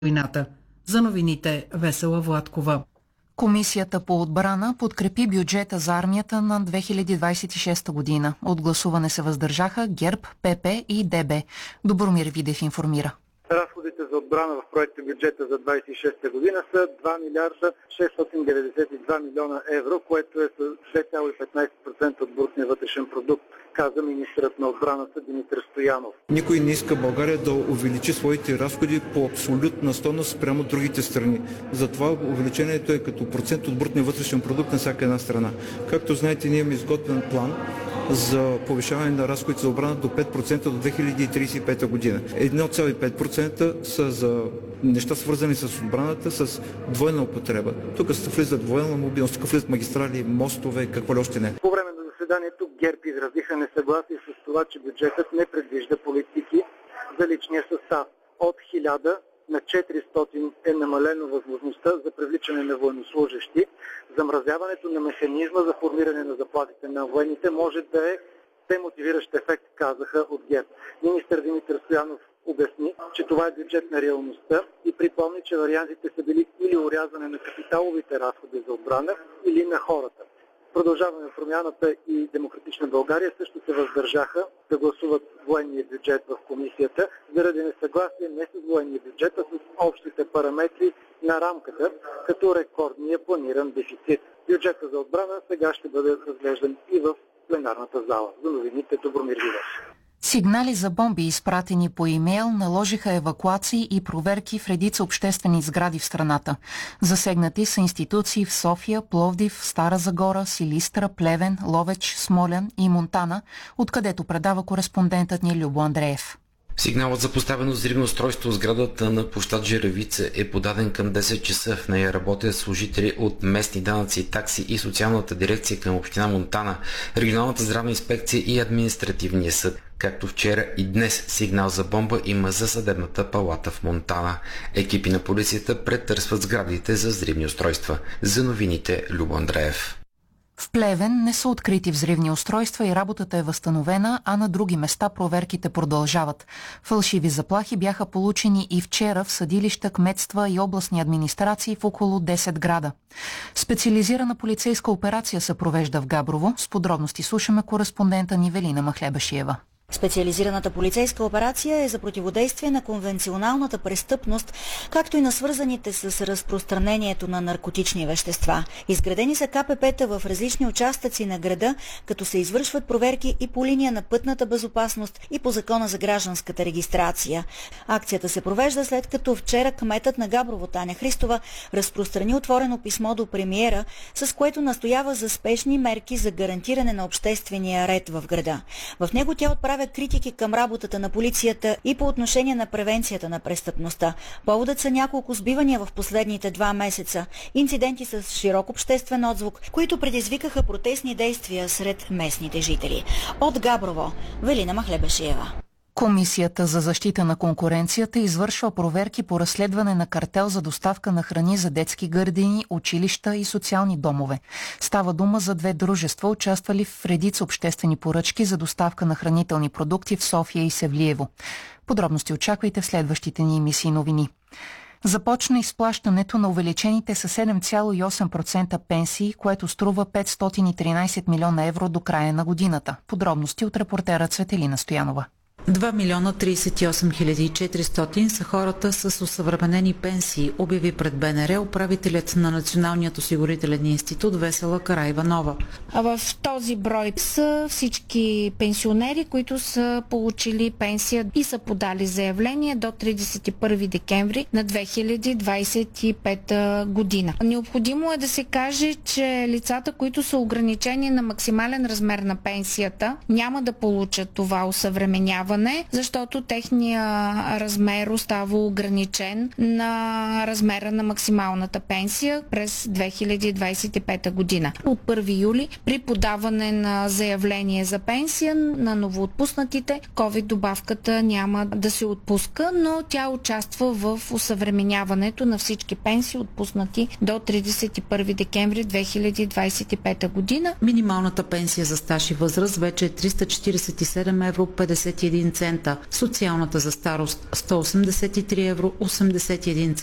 войната. За новините Весела Владкова. Комисията по отбрана подкрепи бюджета за армията на 2026 година. От гласуване се въздържаха ГЕРБ, ПП и ДБ. Добромир Видев информира. Разходите за отбрана в проекта бюджета за 26-та година са 2 милиарда 692 милиона евро, което е с 2,15% от брутния вътрешен продукт, каза министърът на отбраната Димитър Стоянов. Никой не иска България да увеличи своите разходи по абсолютна стойност спрямо другите страни. Затова увеличението е като процент от брутния вътрешен продукт на всяка една страна. Както знаете, ние имаме изготвен план за повишаване на разходите за отбрана до 5% до 2035 година. 1,5% са за неща свързани с отбраната с двойна употреба. Тук влизат военна мобилност, тук влизат магистрали, мостове, какво ли още не. По време на заседанието ГЕРБ изразиха несъгласие с това, че бюджетът не предвижда политики за личния състав. От 1000 на 400 е намалено възможността за привличане на военнослужещи. Замразяването на механизма за формиране на заплатите на военните може да е демотивиращ ефект, казаха от ГЕРБ. Министър Димитър Стоянов обясни, че това е бюджет на реалността и припомни, че вариантите са били или урязване на капиталовите разходи за отбрана, или на хората. Продължаваме промяната и Демократична България също се въздържаха да гласуват военния бюджет в комисията, заради несъгласие не с военния бюджет, а с общите параметри на рамката, като рекордния планиран дефицит. Бюджета за отбрана сега ще бъде разглеждан и в пленарната зала. За новините Добромир Видев. Сигнали за бомби, изпратени по имейл, наложиха евакуации и проверки в редица обществени сгради в страната. Засегнати са институции в София, Пловдив, Стара Загора, Силистра, Плевен, Ловеч, Смолян и Монтана, откъдето предава кореспондентът ни Любо Андреев. Сигналът за поставено взривно устройство в сградата на площад Жеревица е подаден към 10 часа. В нея работят служители от местни данъци и такси и социалната дирекция към община Монтана, регионалната здравна инспекция и административния съд. Както вчера и днес сигнал за бомба има за съдебната палата в Монтана. Екипи на полицията претърсват сградите за взривни устройства. За новините Любо Андреев. В Плевен не са открити взривни устройства и работата е възстановена, а на други места проверките продължават. Фалшиви заплахи бяха получени и вчера в съдилища, кметства и областни администрации в около 10 града. Специализирана полицейска операция се провежда в Габрово. С подробности слушаме кореспондента ни Велина Махлебашиева. Специализираната полицейска операция е за противодействие на конвенционалната престъпност, както и на свързаните с разпространението на наркотични вещества. Изградени са КПП-та в различни участъци на града, като се извършват проверки и по линия на пътната безопасност и по Закона за гражданската регистрация. Акцията се провежда след като вчера кметът на Габрово Таня Христова разпространи отворено писмо до премиера, с което настоява за спешни мерки за гарантиране на обществения ред в града. В него тя отправя критики към работата на полицията и по отношение на превенцията на престъпността. Поводът са няколко сбивания в последните 2 месеца. Инциденти с широк обществен отзвук, които предизвикаха протестни действия сред местните жители. От Габрово, Велина Махлебашиева. Комисията за защита на конкуренцията извършва проверки по разследване на картел за доставка на храни за детски градини, училища и социални домове. Става дума за 2 дружества, участвали в редица обществени поръчки за доставка на хранителни продукти в София и Севлиево. Подробности очаквайте в следващите ни емисии новини. Започна изплащането на увеличените с 7,8% пенсии, което струва 513 милиона евро до края на годината. Подробности от репортера Цветелина Стоянова. 2 милиона 38 хиляди 400 са хората с осъвременени пенсии, обяви пред БНР управителят на Националният осигурителен институт Весела Караиванова. А в този брой са всички пенсионери, които са получили пенсия и са подали заявление до 31 декември на 2025 година. Необходимо е да се каже, че лицата, които са ограничени на максимален размер на пенсията, няма да получат това осъвременяване, защото техния размер остава ограничен на размера на максималната пенсия през 2025 година. От 1 юли при подаване на заявление за пенсия на новоотпуснатите, COVID добавката няма да се отпуска, но тя участва в осъвременяването на всички пенсии, отпуснати до 31 декември 2025 година. Минималната пенсия за стаж и възраст вече е 347 евро 51 1 цента, социалната за старост 183 евро 81